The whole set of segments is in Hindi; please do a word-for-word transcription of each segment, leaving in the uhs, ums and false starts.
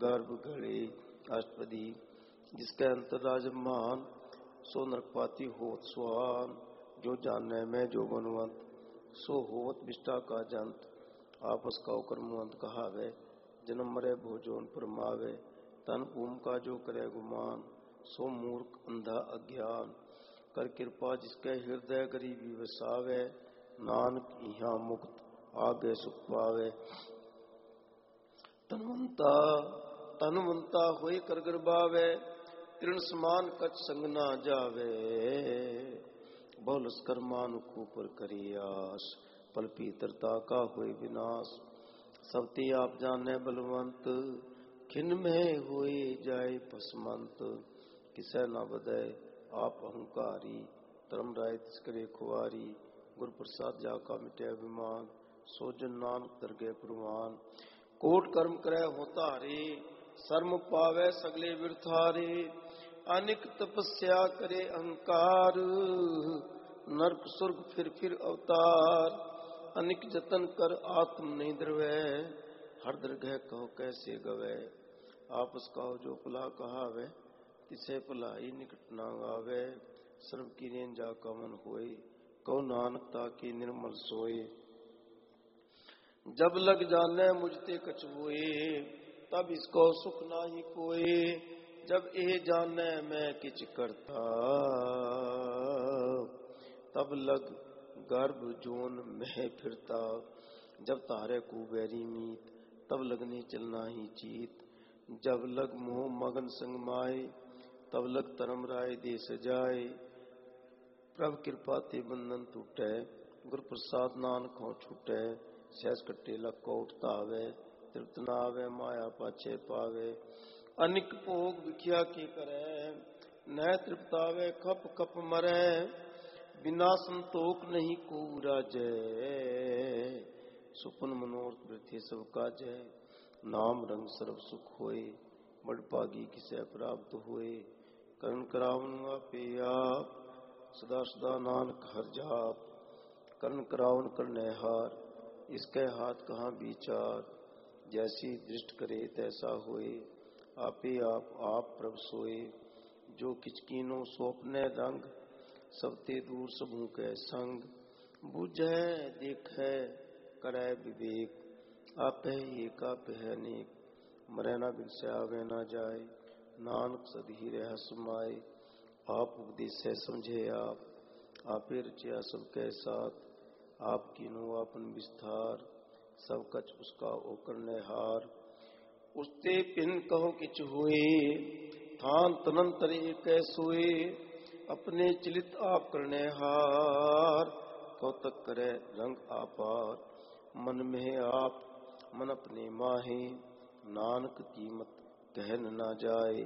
गर्भ गले अष्टपदी। जिसके अंतर राजमान सो नरकपाती होत स्वान। जो जाने में जो बनवंत सो होत विष्टा का जंत। आपस का कर्मवंत कहावे जन्म मरे भोजोन परमावे। तन भूम का जो करे गुमान सो मूर्ख अंधा अज्ञान। कर कृपा जिसके हृदय गरीबी वसावे। नानक इहाँ मुक्त आगे सुख पावे। तनवंता तनवंता होए कर गर्भावे। तृण समान कच संग ना जावे। बहुलस कर्मान ऊपर करियास। पल पीतरता का होए विनाश। सबते आप जाने बलवंत खिन में होए जाए भस्मंत। किसे न बदे आप अहंकारी धर्म राय तिसकरे खुआरी। गुरु प्रसाद जाका मिटे अभिमान सो जन नानक दरगे प्रवान। कोट कर्म करे होता रे शर्म पावे सगले बिरथारे। अनिक तपस्या करे अहंकार नरक स्वर्ग फिर फिर अवतार। अनिक जतन कर आत्म नहीं द्रवे हर दरगह कहो कैसे गवे। आपस कहो जो भला कहावे तिसे भलाई निकट ना गावे। सर्व की रेंजा का मन होए कहो नानक ताके निर्मल सोए। जब लग जाने मुझते कछ हुए तब इसको सुख नाही कोए। जब ए जाने मैं किच करता तब लग गर्भ जोन में फिरता। जब तारे कुबेरी मीत तब लगने चलना ही चीत। जब लग मोह मगन संग माए तब लग तरम राय दे सजाए। प्रभ कृपा ते बंधन टूटे गुरु प्रसाद नानक हो छूटे। सहस कट्टे लग को उठता आवे तृप्त न आवे माया पाछे पावे। अनिक भोग विख्या के करे न तृप्त आवे खप खप मरे। बिना संतोख नहीं को राजै सुपन मनोरथ वृथि सब काजै। नाम रंग सर्व सुख होए बड़ पागी किसे प्राप्त होए। करण करावन आपे आप सदा सदा नानक हर जाप। करण करावन करने हार इसके हाथ कहाँ विचार। जैसी दृष्ट करे तैसा होए आपे आप आप प्रभ सोए। जो किचकीनो सोपने रंग सबते दूर सबू के संग। बुझे देखे करे विवेक आपे एक आप है नेक। मरे ना बिन से आवे ना जाए नानक सदही रह समाए। आप उपदेश से समझे आप आपे रचिया सबके साथ। आपकी नो आपन विस्तार सब कछ उसका ओ करने हार। उसते पिन कहो किच हुए थान तनंतर एक सोए। अपने चलित आप करने हार कौतक करे रंग आपार। मन में आप मन अपने माहे नानक कीमत कहन ना जाए।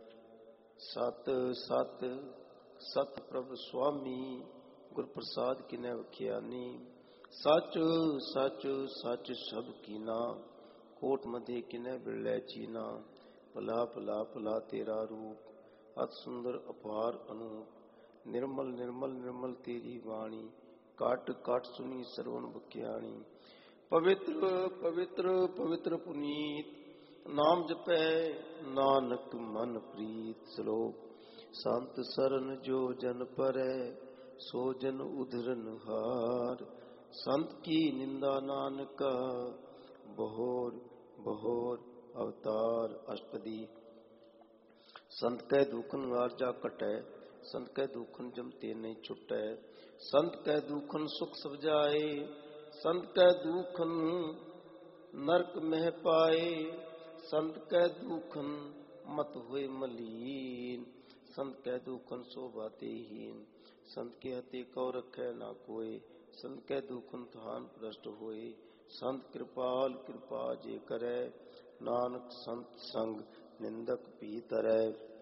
सत सत सत प्रभ स्वामी गुरु प्रसाद किने वख्यानी। सच सच सच सब कीना कोट मधे किने बिरले चीना। भला भला भला तेरा रूप अत सुंदर अपार अनूप। निर्मल निर्मल निर्मल तेरी वाणी काट काट सुनी सरवण बख्याणी। पवित्र पवित्र पवित्र पुनीत नाम जपै नानक मन प्रीत। श्लोक संत सरन जो जन परै सो जन उधरन हार। संत की निंदा नानका बहोर बहोर अवतार। अष्टपदी। संत कै दुखन आरजा कटै संत कै दुखन जमते नहीं छुटै। संत कै दुखन सुख सब जाए संत कै दुखन नरक मह पाए। संत कै दुखन मत हुए मलीन संत कै दुखन शोभाते हीन। संत के हते कौ रखे ना कोई संत कै दुखन थान भ्रष्ट होए। संत कृपाल कृपा जे करे नानक संत संग निंदक भी तरै।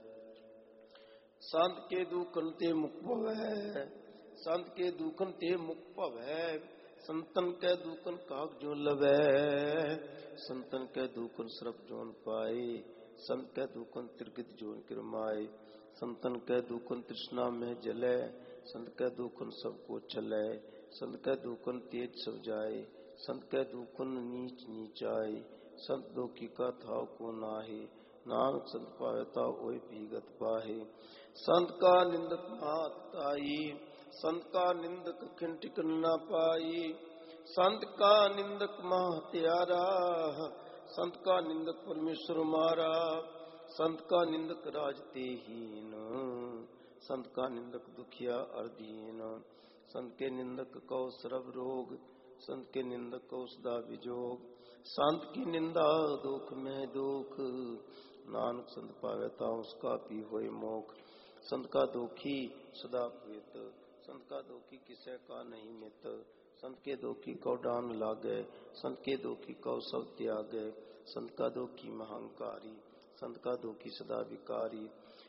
संत के दुखन ते मुख भवै संत के दुखन ते मुख भवै। संतन कै दुखन काग जो लवै संतन कै दुखन सरप जोन पाए। संत कै दुखन त्रिगत जोन किरमाए। संतन कै दुखन तृष्णा में जलै संत कै दुखन सबको चलै। संत कै दुखन तेज सब जाए संत कै दुखन नीच नीचाए। संत दोखी का थाव को नाहे, नानक संत पावे ता ओय भीगत पाहे। संत का निंदक मात ताई, संत का निंदक खिन टिकन न पाई। संत का निंदक महत्यारा, संत का निंदक परमेश्वर मारा। संत का निंदक राजते हीन, संत का निंदक दुखिया अर्धीन। संत के निंदक कौ सर्व रोग, संत के निंदक को सदा विजोग। संत की निंदा दुख में दुख, नानक संत पावे ता उसका भी होए मोख। संत का दोखी सदा प्रीत, संत का दोखी किसे का नहीं मित। संत के दोखी को डान लागे, संत के दोखी को सब त्यागे। संत का दोखी महंकारी, संत का दोखी सदा विकारी।